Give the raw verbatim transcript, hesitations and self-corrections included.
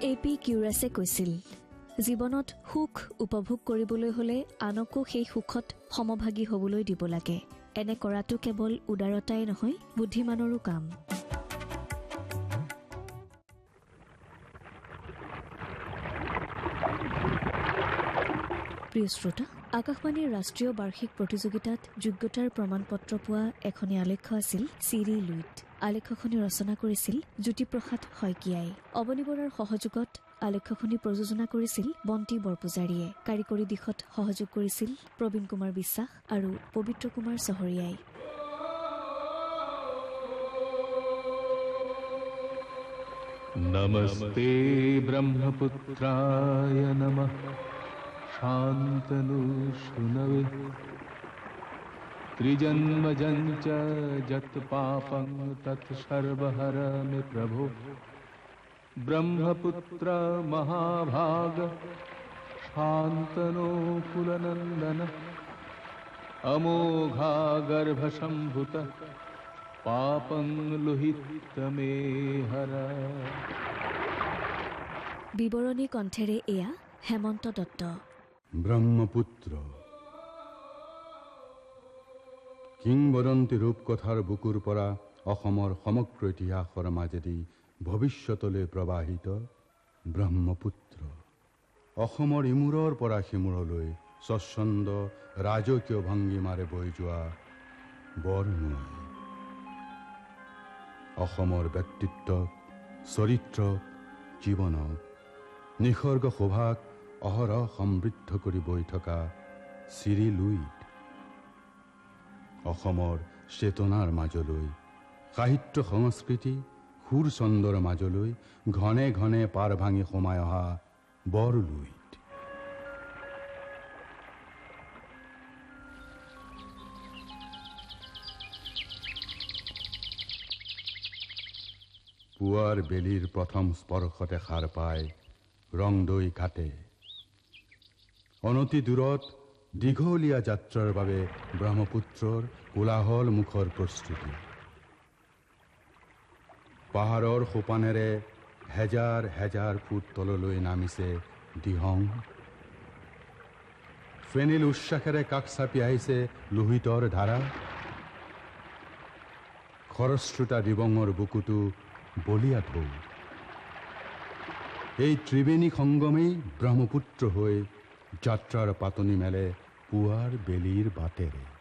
A P কিউৰাছে কৈছিল, জীৱনত সুখ উপভোগ কৰিবলৈ হলে আনকো সেই সুখত সমভাগী হবলৈ দিব লাগে। এনে কৰাটো কেৱল উদাৰতাই নহয়, বুদ্ধিমানৰো কাম। প্ৰিয় শ্ৰোতা, আকাশবাণীৰ ৰাষ্ট্ৰীয় বাৰ্ষিক প্ৰতিযোগিতাত যোগ্যতাৰ প্ৰমাণপত্ৰ পোৱা এখনি আলেখ্য আছিল চিৰি লুইট। আলেখ্যখনি ৰচনা কৰিছিল জ্যোতিপ্ৰসাদ শইকীয়াই। অৱনী বৰাৰ সহযোগত আলেখ্যখনি প্ৰযোজনা কৰিছিল বন্তি বৰপূজাৰীয়ে। কাৰিকৰী দিশত সহযোগ কৰিছিল প্ৰবীণ কুমাৰ বিশ্বাস আৰু পবিত্ৰ কুমাৰ চহৰীয়াই। নমস্তে ব্ৰহ্মপুত্ৰায় নমঃ শান্তনু শুনবে ত্রিজন্মজঞ্চ যত পাপং তৎ সর্বহরমে প্রভো ব্রহ্মপুত্র মহাভাগ শান্তনো কুলনন্দন অমোঘা গর্ভসম্ভূত পাপং লোহিত মে হর। বিৱৰণী কণ্ঠেৰে এয়া হেমন্ত দত্ত। ব্ৰহ্মপুত্ৰ কিংবদন্তি ৰূপকথাৰ বুকুৰ পৰা অসমৰ সমগ্ৰ ইতিহাসৰ মাজেদি ভৱিষ্যতলৈ প্ৰবাহিত ব্ৰহ্মপুত্ৰ। অসমৰ ইমূৰৰ পৰা সিমূৰলৈ স্বচ্ছন্দ ৰাজকীয় ভংগীমাৰে বৈ যোৱা বৰনৈ। অসমৰ ব্যক্তিত্বক, চৰিত্ৰক, জীৱনক, নিসৰ্গ শোভাক অহৰহ সমৃদ্ধ কৰি বৈ থকা চিৰি লুইট। অসমৰ চেতনাৰ মাজলৈ, সাহিত্য সংস্কৃতি সুৰ ছন্দৰ মাজলৈ ঘনে ঘনে পাৰ ভাঙি সোমাই অহা বৰলুইট। পুৱাৰ বেলিৰ প্ৰথম স্পৰ্শতে সাৰ পায় ৰংদৈ ঘাটে। অনতি দূৰত দীঘলীয়া যাত্ৰাৰ বাবে ব্ৰহ্মপুত্ৰৰ কোলাহল মুখৰ প্ৰস্তুতি। পাহাৰৰ সোপানেৰে হেজাৰ হেজাৰ ফুট তললৈ নামিছে দিহং। ফেনিল উচ্ছাসেৰে কাষ চাপি আহিছে লোহিতৰ ধাৰা। খৰস্ৰোতা দিবঙৰ বুকুটো বলিয়া ঢৌ। এই ত্ৰিবেণী সংগমেই ব্ৰহ্মপুত্ৰ হৈ যাত্ৰাৰ পাতনি মেলে পুৱাৰ বেলিৰ বাটেৰে।